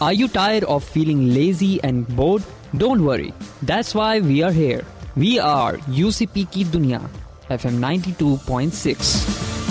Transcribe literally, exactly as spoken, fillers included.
Are you tired of feeling lazy and bored? Don't worry. That's why we are here. We are U C P की दुनिया F M ninety-two point six.